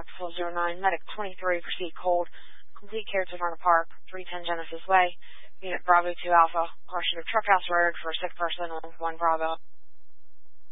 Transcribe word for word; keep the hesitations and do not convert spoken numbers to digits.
Four zero nine, Medic twenty-three, proceed cold. Complete care to Varna Park, three ten Genesis Way. Unit Bravo two Alpha, portion of Truck House Road for a sick person on one Bravo.